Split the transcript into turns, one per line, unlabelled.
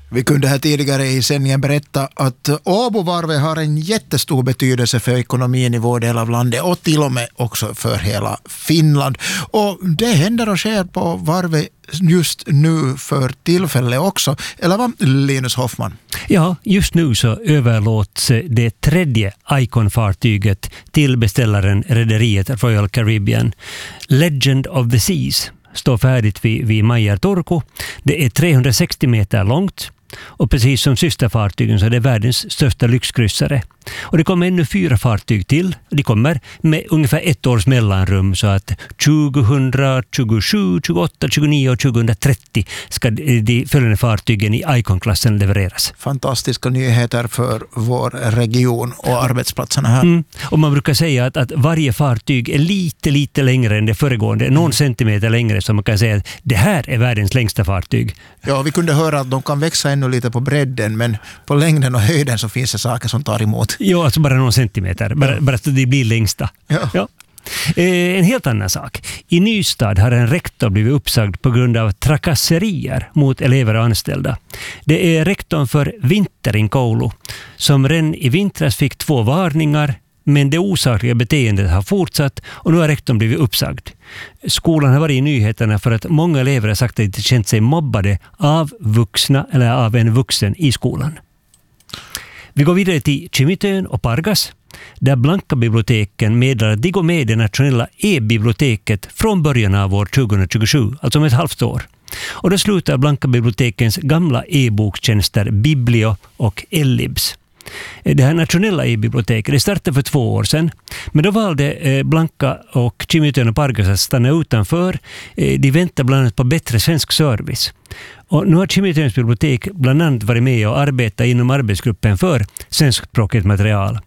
Vi kunde här tidigare i sändningen berätta att Åbovarvet har en jättestor betydelse för ekonomin i vår del av landet och till och med också för hela Finland. Och det händer och sker på varvet just nu för tillfället också. Eller vad, Linus Hoffman?
Ja, just nu så överlåts det tredje Icon-fartyget till beställaren rederiet Royal Caribbean. Legend of the Seas står färdigt vid Majer Turku. Det är 360 meter långt. Och precis som systerfartygen så är det världens största lyxkryssare. Och det kommer ännu 4 fartyg till. De kommer med ungefär 1 års mellanrum, så att 2027, 28, 29 och 2030 ska de följande fartygen i Icon-klassen levereras.
Fantastiska nyheter för vår region och arbetsplatserna här.
Och man brukar säga att varje fartyg är lite längre än det föregående. Någon centimeter längre, så man kan säga att det här är världens längsta fartyg.
Ja, vi kunde höra att de kan växa ännu lite på bredden, men på längden och höjden så finns det saker som tar emot.
Ja, alltså bara någon centimeter. Bara att det blir längsta.
Ja.
En helt annan sak. I Nystad har en rektor blivit uppsagd på grund av trakasserier mot elever och anställda. Det är rektorn för Vintterin koulu som redan i vintras fick 2 varningar, men det osakliga beteendet har fortsatt och nu har rektorn blivit uppsagd. Skolan har varit i nyheterna för att många elever har sagt att de känt sig mobbade av vuxna eller av en vuxen i skolan. Vi går vidare till Kimitön och Pargas, där Blanka-biblioteken meddelar att de går med i det nationella e-biblioteket från början av år 2027, alltså om ett halvt år. Och då slutar Blanka-bibliotekens gamla e-bokstjänster Biblio och Ellibs. Det här nationella e-biblioteket, det startade för 2 år sedan, men då valde Blanka och Kimitön och Pargas att stanna utanför. De väntar bland annat på bättre svensk service. Och nu har Kimitöns bibliotek bland annat varit med och arbetat inom arbetsgruppen för svenskspråkigt material.